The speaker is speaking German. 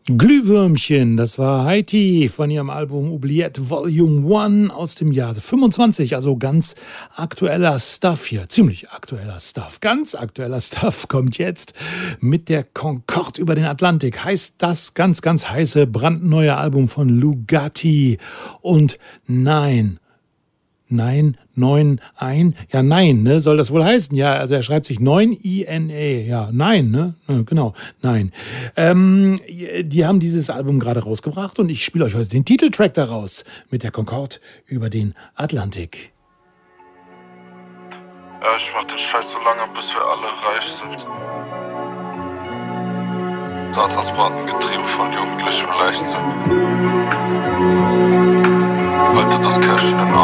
Glühwürmchen, das war Haiti von ihrem Album Oubliette Volume 1 aus dem Jahr 25, also ganz aktueller Stuff hier, ziemlich aktueller Stuff. Ganz aktueller Stuff kommt jetzt mit der Concorde über den Atlantik, heißt das ganz, ganz heiße, brandneue Album von Lugatti. Und nein, 9, ja, nein, ne, soll das wohl heißen? Ja, also er schreibt sich 9-I-N-E, ja, nein, ne, genau, nein. Die haben dieses Album gerade rausgebracht und ich spiele euch heute den Titeltrack daraus mit der Concorde über den Atlantik. Ja, ich mach den Scheiß so lange, bis wir alle reich sind. Satansbraten getrieben von jugendlichem Leichtsinn. Halte das Cash in den Arm.